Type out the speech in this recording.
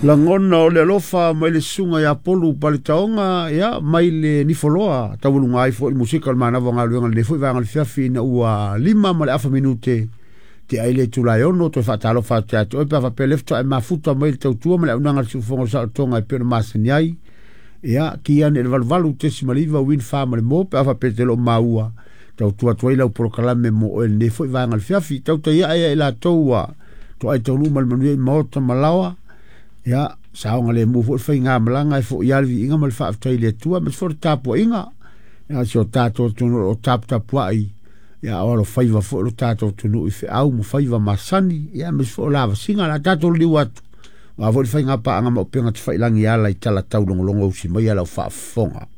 Langona o le alofa mai le sunga ya polu pale taonga ya mai le nifoloa tawulunga ai fo i musika le mana vonga luenga le fo i vanga le fiafi na ua 5 ma le afa minute te ai le tulai ono to fatalo fatia to pa fa lefto e mafuta mai le tautua ma le unanga le sufonga sa tonga e pena masani ai ya ki ane le valvalu te simaliva win farm le mo pa fa petelo maua tautua toila o prokalame mo o le fo i vanga le fiafi tauta ia e la toua to ai tolu mal manu mota malawa ya saonga le mu fo fainga malanga fo yalvi inga mal fa aftaile tua mas for tapo inga ya so tato tunu o tap ai ya olo faiva fo lo tato tunu ife au mu faiva masani ya mas fo lava singa la tato li watu wa fo fainga pa anga mo penga tfai langi ala itala tau longo si mai ala fa fonga